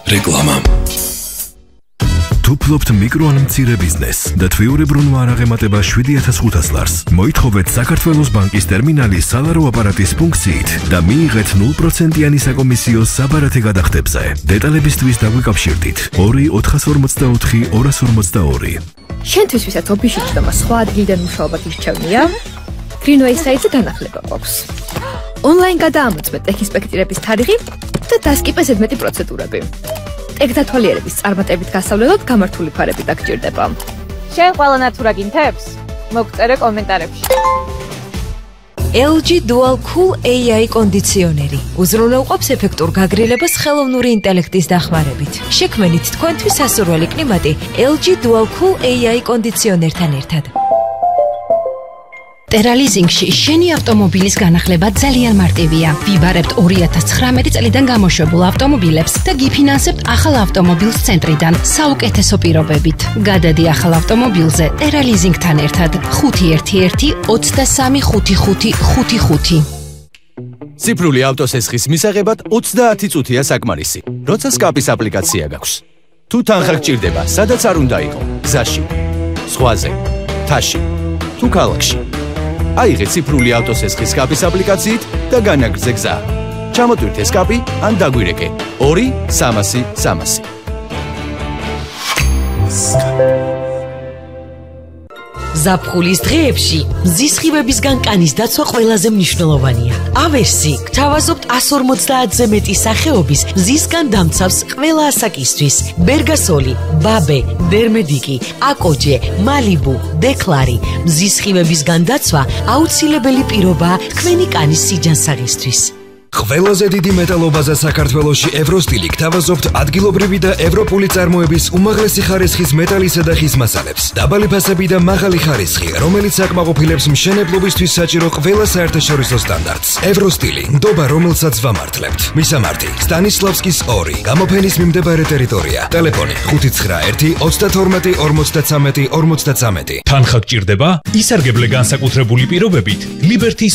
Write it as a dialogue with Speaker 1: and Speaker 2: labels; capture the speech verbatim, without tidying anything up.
Speaker 1: რეკლამა. თუ ფლობთ მიკრო ან მცირე ბიზნესს და თვიურებრუნვა არ აღემატება შვიდი ათას ხუთას ლარს, მოითხოვეთ საქართველოს ბანკის ტერმინალის სალარო აპარატის ფუნქციით და მიიღეთ ნულ პროცენტიანი საკომისიო საბარათე გადახდებზე. დეტალებისთვის დაგვიკავშირდით ორი ოთხას ორმოცდაოთხი ორას ორმოცდაორი.
Speaker 2: შენთვის ვისაც ოფისში და სხვა ადგილიდან მუშაობა გირჩევნია, Greenway საიტზე განახლება გვაქვს. Online გადაამოწმეთ ტექ-ინსპექტირების თარიღი და დასკიპეს ზედმეტი პროცედურები. ტექ-დათვალიერების წარმატებით გასავლელად გამართული ფარები დაგჭირდება.
Speaker 3: შენ ყველანაირ თუ რა გინთებს? მოგწერე კომენტარებში.
Speaker 4: ელ ჯი Dual Cool ეი აი კონდიციონერი. უზრუნველყოფს ეფექტურ გაგრილებას ხელოვნური ინტელექტის დახმარებით. შექმენით თქვენთვის სასურველი კლიმატი ელ ჯი Dual Cool ეი აი კონდიციონერთან ერთად.
Speaker 5: ტერალიზინგში შენი ავტომობილის განახლება ძალიან მარტივია. ვიბარებთ ორი ათას ცხრამეტი წლიდან გამოშვებულ ავტომობილებს და გიფინანსებთ ახალ ავტომობილს ცენტრიდან საუკეთესო პირობებით. გადადი ახალ ავტომობილზე ტერალიზინგთან ერთად ხუთი ერთი ერთი ოცდასამი ხუთი ხუთი ხუთი ხუთი.
Speaker 6: ციფრული ავტოსესხის მისაღებად ოცდაათი წუთია საკმარისი, როცა სკაპის აპლიკაცია გაქვს. თუ თანხა გჭირდება, სადაც არ უნდა იყო, გზაში, ზღვაზე, მთაში, თუ ქალაქში. აიღე ციფრული ავტოსესხის სკაპის აპლიკაციით და განაგრძე გზა. ჩამოტვირთე სკაპი ან დაგვირეკე ორი სამასი სამასი.
Speaker 7: ზაფხულის დღეებში მზის სხივებისგან კანის დაცვა ყველაზე მნიშვნელოვანია. ავერსი გთავაზობთ ას ორმოცდაათზე მეტი სახეობის მზისგან დამცავს ყველა ასაკისთვის. ბერგასოლი, ბაბე, დერმედიკი, აკოჯე, მალიბუ, დეკლარი. მზის სხივებისგან დაცვა აუცილებელი პირობაა თქვენი კანის სიჯანსაღისთვის.
Speaker 1: ყველაზე დიდი მეტალობაზა საქართველოში ევროსტილი გთავაზობთ ადგილობრივი და ევროპული წარმოების უმაღლესი ხარისხის მეტალისა და ხის მასალებს. დაბალი ფასები და მაღალი ხარისხი, რომელიც საკმაყოფილებს მშენებლობისთვის საჭირო ყველა საერთაშორისო სტანდარტს. ევროსტილი, ნდობა, რომელსაც ვამართლებთ. მისამართი: სტანისლავსკის ორი, გამოფენის მიმდებარე ტერიტორია. ტელეფონი: ხუთი ცხრა ერთი ოცდათორმეტი ორმოცდაცამეტი ორმოცდაცამეტი.
Speaker 8: თანხა გჭირდება? ისარგებლე განსაკუთრებული პირობებით Liberty